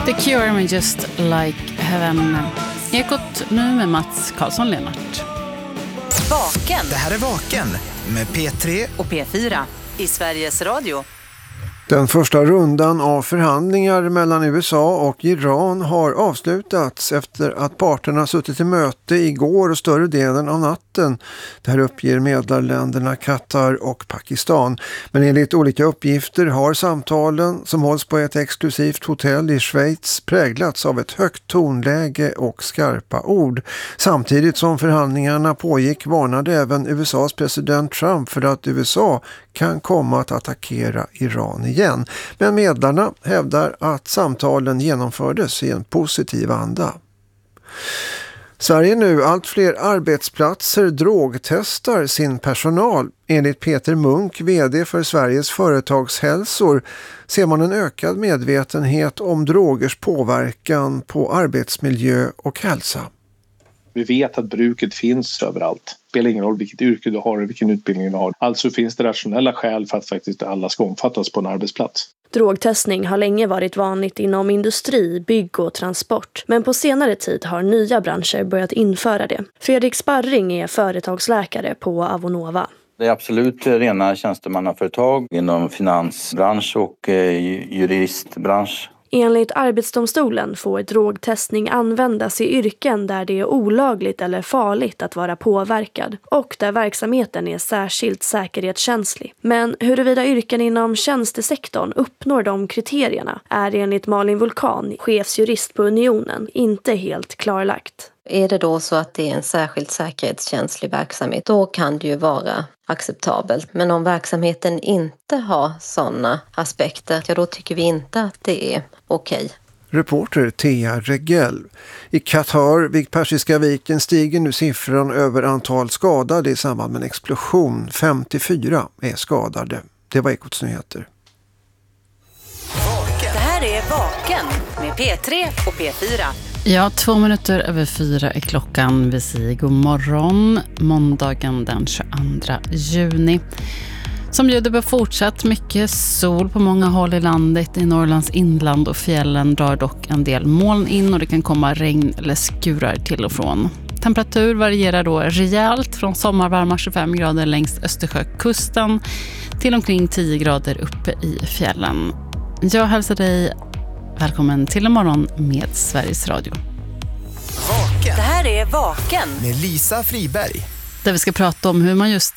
The Cure med Just Like Heaven. Ekot nu med Mats Karlsson-Lennart. Vaken. Det här är Vaken med P3 och P4 i Sveriges Radio. Den första rundan av förhandlingar mellan USA och Iran har avslutats efter att parterna suttit i möte igår och större delen av natten. Det här uppger medlarländerna Qatar och Pakistan. Men enligt olika uppgifter har samtalen som hålls på ett exklusivt hotell i Schweiz präglats av ett högt tonläge och skarpa ord. Samtidigt som förhandlingarna pågick varnade även USAs president Trump för att USA kan komma att attackera Iran igen. Men medlarna hävdar att samtalen genomfördes i en positiv anda. Sverige nu allt fler arbetsplatser drogtestar sin personal. Enligt Peter Munk, vd för Sveriges företagshälsor, ser man en ökad medvetenhet om drogers påverkan på arbetsmiljö och hälsa. Vi vet att bruket finns överallt. Det spelar ingen roll vilket yrke du har och vilken utbildning du har. Alltså finns det rationella skäl för att faktiskt alla ska omfattas på en arbetsplats. Drogtestning har länge varit vanligt inom industri, bygg och transport. Men på senare tid har nya branscher börjat införa det. Fredrik Sparring är företagsläkare på Avonova. Det är absolut rena tjänstemannaföretag inom finansbransch och juristbransch. Enligt Arbetsdomstolen får drogtestning användas i yrken där det är olagligt eller farligt att vara påverkad och där verksamheten är särskilt säkerhetskänslig. Men huruvida yrken inom tjänstesektorn uppnår de kriterierna är enligt Malin Vulkan, chefsjurist på Unionen, inte helt klarlagt. Är det då så att det är en särskilt säkerhetskänslig verksamhet, då kan det ju vara acceptabelt. Men om verksamheten inte har sådana aspekter, ja då tycker vi inte att det är okej. Reporter Thea Regell. I Qatar vid Persiska viken stiger nu siffran över antal skadade i samband med en explosion. 54 är skadade. Det var Ekots nyheter. Det här är Vaken med P3 och P4. Ja, 2:02 är klockan. Vi säger god morgon, måndagen den 22 juni. Som bjuder på fortsatt mycket sol på många håll i landet. I Norrlands inland och fjällen drar dock en del moln in och det kan komma regn eller skurar till och från. Temperatur varierar då rejält från sommarvarma 25 grader längs Östersjökusten till omkring 10 grader uppe i fjällen. Jag hälsar dig välkommen till en morgon med Sveriges Radio. Vaken. Det här är Vaken med Lisa Friberg. Där vi ska prata om hur man just